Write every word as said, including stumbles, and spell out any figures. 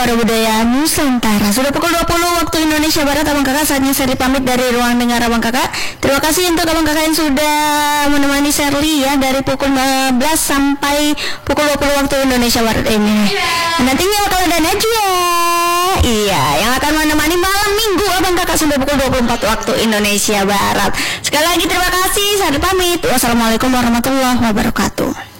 Suara Budaya Nusantara. Sudah pukul dua puluh waktu Indonesia Barat, Abang Kakak. Saatnya Sherly pamit dari ruang dengar Abang Kakak. Terima kasih untuk Abang Kakak yang sudah menemani Sherly ya dari pukul lima belas sampai pukul dua puluh waktu Indonesia Barat ini. Nantinya bakal ada Najwa, iya, yang akan menemani malam Minggu Abang Kakak sampai pukul dua puluh empat waktu Indonesia Barat. Sekali lagi terima kasih. Sherly pamit. Wassalamualaikum warahmatullahi wabarakatuh.